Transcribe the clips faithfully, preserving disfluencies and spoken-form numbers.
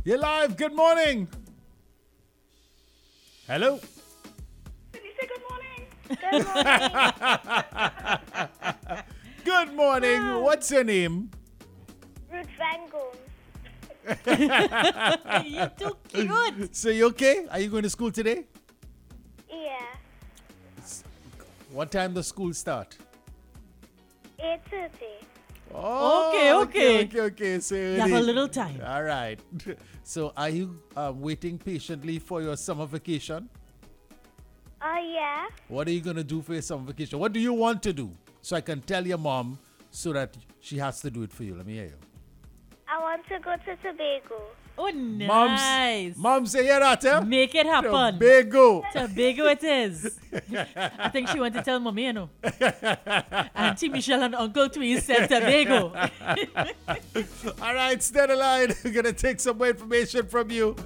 You're live. Good morning. Hello. Did you say good morning? Good morning. Good morning. Hi. What's your name? Ruth Van Gogh. You're too cute. So you okay? Are you going to school today? Yeah. What time does school start? eight thirty. Oh, Okay, okay. Okay, okay. So You have a little time. All right. So are you um, waiting patiently for your summer vacation? Oh, yeah. What are you going to do for your summer vacation? What do you want to do? So I can tell your mom so that she has to do it for you. Let me hear you. I want to go to Tobago. Oh, nice. Mom's, mom say, yeah, that, eh? Make it happen. Tobago. Tobago it is. I think she went to tell mommy, you know. Auntie Michelle and Uncle Tweez said Tobago. All right, stay on the line. We're going to take some more information from you.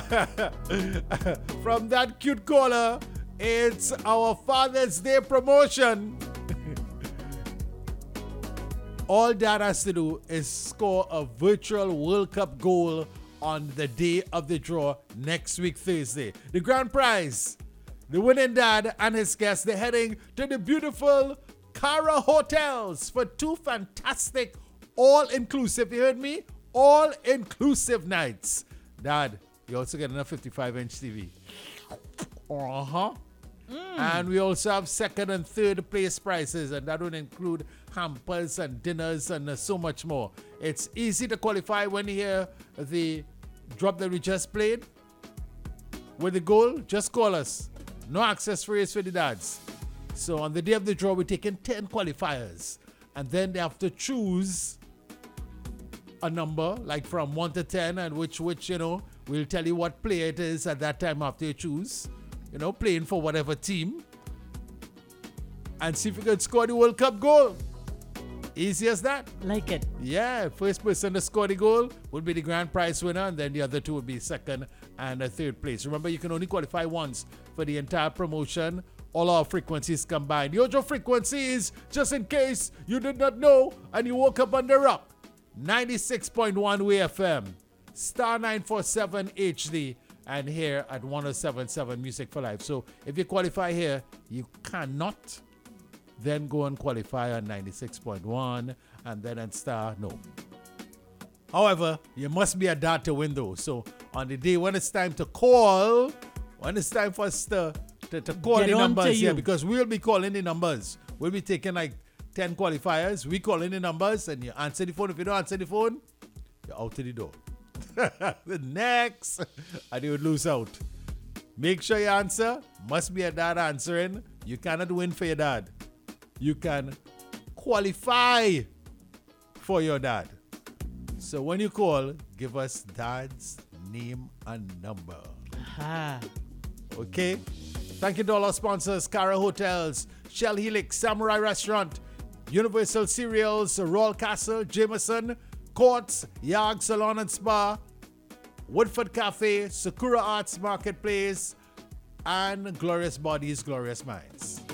From that cute caller, it's our Father's Day promotion. All that has to do is score a virtual World Cup goal on the day of the draw next week, Thursday. The grand prize, the winning dad and his guests, they're heading to the beautiful Cara Hotels for two fantastic all-inclusive, you heard me? All-inclusive nights. Dad, you also get a fifty-five inch T V. Uh-huh. Mm. And we also have second and third place prizes, and that would include hampers and dinners and uh, so much more. It's easy to qualify when you hear the drop that we just played. With the goal, just call us. No access fees for the dads. So on the day of the draw, we're taking ten qualifiers. And then they have to choose a number, like from one to ten, and which, which you know, we'll tell you what player it is at that time after you choose. You know, playing for whatever team. And see if you can score the World Cup goal. Easy as that. Like it. Yeah, first person to score the goal will be the grand prize winner, and then the other two will be second and a third place. Remember, you can only qualify once for the entire promotion. All our frequencies combined. The other frequencies, just in case you did not know and you woke up on the rock. ninety-six point one W F M, star nine forty-seven H D, and here at one oh seven point seven Music for Life. So if you qualify here, you cannot then go and qualify on ninety-six point one and then on star no. However, you must be a dad to win those. So on the day when it's time to call, when it's time for us to, to, to call Get the on to numbers here, you. because we'll be calling the numbers. We'll be taking like ten qualifiers. We call in the numbers and you answer the phone. If you don't answer the phone, you're out to the door. The next, and you would lose out. Make sure you answer. Must be a dad answering. You cannot win for your dad. You can qualify for your dad. So when you call, give us dad's name and number. Ah. Okay? Thank you to all our sponsors, Cara Hotels, Shell Helix, Samurai Restaurant, Universal Cereals, Royal Castle, Jameson, Courts, Yard Salon and Spa, Woodford Cafe, Sakura Arts Marketplace, and Glorious Bodies, Glorious Minds.